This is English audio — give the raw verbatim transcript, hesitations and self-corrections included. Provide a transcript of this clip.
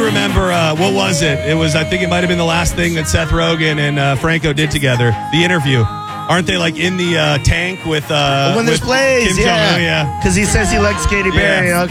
do remember, uh, what was it? It was, I think it might have been the last thing that Seth Rogen and uh, Franco did together. The interview. Aren't they like in the uh, tank with uh, when there's with Blaze? Kim Yeah, Jong-un? Yeah. Because he says he likes Katy Perry. Yeah. Okay.